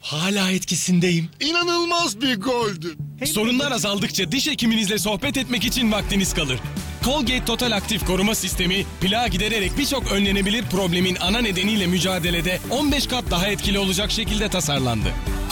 Hala etkisindeyim. İnanılmaz bir goldü. Sorunlar azaldıkça diş hekiminizle sohbet etmek için vaktiniz kalır. Colgate Total Aktif Koruma Sistemi, plağı gidererek birçok önlenebilir problemin ana nedeniyle mücadelede 15 kat daha etkili olacak şekilde tasarlandı.